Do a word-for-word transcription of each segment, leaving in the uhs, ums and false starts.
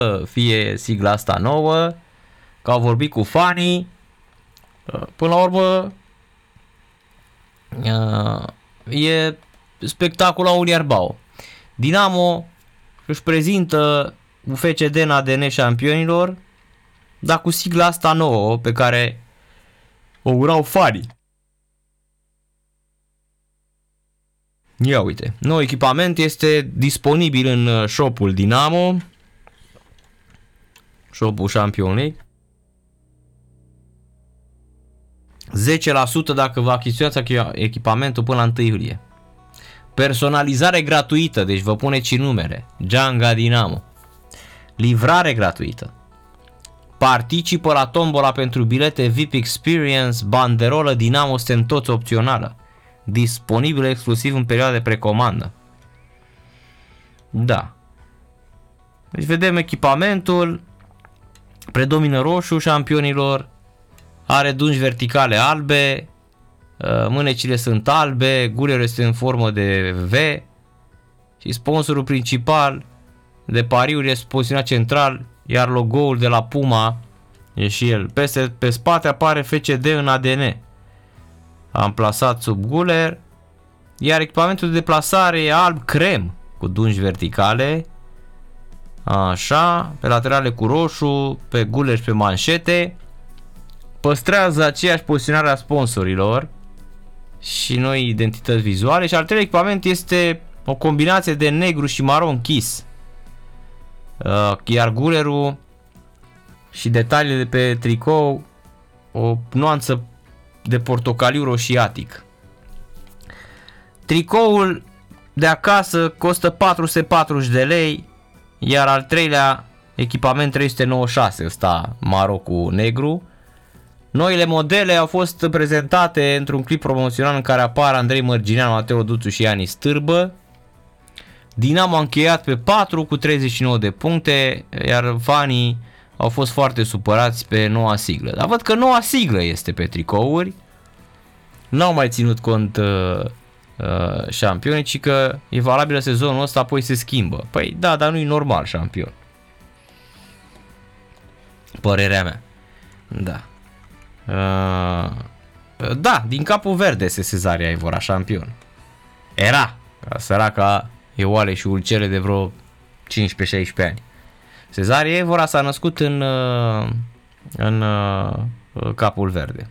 fie sigla asta nouă, că au vorbit cu fanii. Până la urmă e spectacul la Uniarbao. Dinamo își prezintă U F C D în A D N șampionilor, dar cu sigla asta nouă pe care o urau fanii. Ia uite, nou echipament este disponibil în shop-ul Dinamo, shop-ul Champions League. zece la sută dacă vă achiziționați echipamentul până la întâi iulie. Personalizare gratuită, deci vă puneți și numere. Gianga Dinamo. Livrare gratuită. Participă la tombola pentru bilete V I P Experience, banderolă Dinamo, suntem toți opțională. Disponibil exclusiv în perioada de precomandă. Da. Deci vedem echipamentul. Predomină roșu șampionilor. Are dungi verticale albe. Mânecile sunt albe. Gulerul este în formă de V. Și sponsorul principal de pariuri este poziționat central. Iar logo-ul de la Puma e și el. Peste, pe spate apare F C D în A D N. Am plasat sub guler. Iar echipamentul de deplasare e alb crem cu dungi verticale. Așa. Pe laterale cu roșu. Pe guler și pe manșete. Păstrează aceeași poziționare a sponsorilor și noi identități vizuale. Și al treilea echipament este o combinație de negru și maron Kiss. Iar gulerul și detaliile de pe tricou o nuanță de portocaliu roșiatic. Tricoul de acasă costă patru sute patruzeci de lei, iar al treilea echipament trei sute nouăzeci și șase, ăsta maro cu negru. Noile modele au fost prezentate într-un clip promoțional în care apar Andrei Mărgineanu, Mateo Duțu și Iani Stârbă. Dinamo a încheiat pe patru cu treizeci și nouă de puncte, iar fanii au fost foarte supărați pe noua siglă. Dar văd că noua siglă este pe tricouri. N-au mai ținut cont uh, uh, șampionii, ci că e valabilă sezonul ăsta, apoi se schimbă. Păi da, dar nu-i normal șampion. Părerea mea. Da. Uh, da, din Capul Verde este Cezaria Evora șampion. Era. Săraca Eoale și Ulcele de vreo cincisprezece șaisprezece ani. Cezaria Evora s-a născut în, în Capul Verde.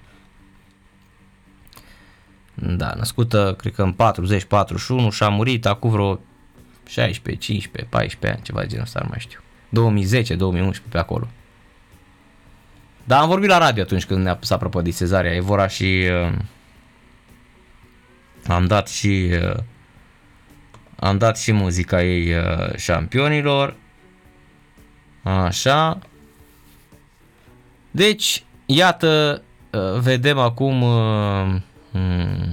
Da, născută, cred că în patruzeci patruzeci și unu și a murit acum vreo șaisprezece, cincisprezece, paisprezece ani, ceva de genul ăsta, nu mai știu. două mii zece, două mii unsprezece, pe acolo. Dar am vorbit la radio atunci când s-a prăpădit Cezaria Evora și uh, am dat și uh, am dat și muzica ei uh, șampionilor. Așa. Deci, iată, uh, vedem acum uh, um,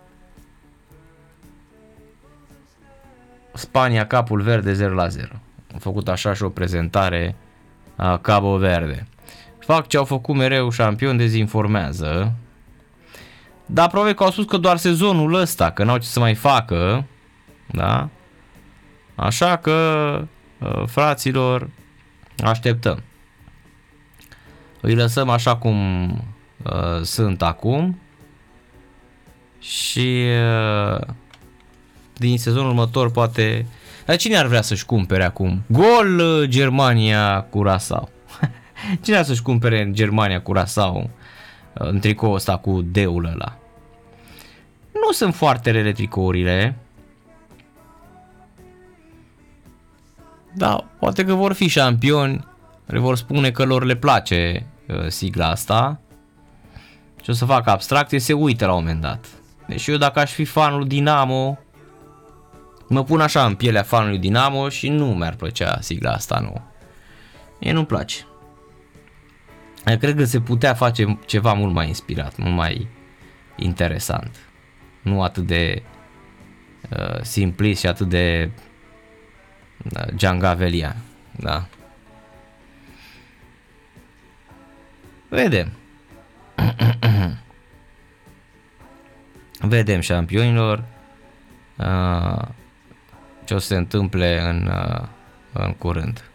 Spania Capul Verde zero la zero. Am făcut așa și o prezentare a Cabo Verde. Fac ce au făcut mereu șampion, dezinformează. Dar probabil că au spus că doar sezonul ăsta, că n-au ce să mai facă. Da? Așa că, fraților, așteptăm. Îi lăsăm așa cum uh, sunt acum. Și uh, din sezonul următor poate... Dar cine ar vrea să-și cumpere acum? Gol uh, Germania Curaçao. Cine ar să-și cumpere în Germania Curaçao în tricoul ăsta cu D-ul ăla? Nu sunt foarte rele tricourile. Da, poate că vor fi șampioni care vor spune că lor le place uh, sigla asta și o să facă abstracție, se uită la un moment dat. Deci eu dacă aș fi fanul Dinamo, mă pun așa în pielea fanului Dinamo și nu mi-ar plăcea sigla asta nouă. Mie nu-mi place. Eu cred că se putea face ceva mult mai inspirat, mult mai interesant. Nu atât de uh, simplist și atât de uh, giangavelian. Da. Vedem. Vedem, șampionilor, uh, ce o să se întâmple în, uh, în curând.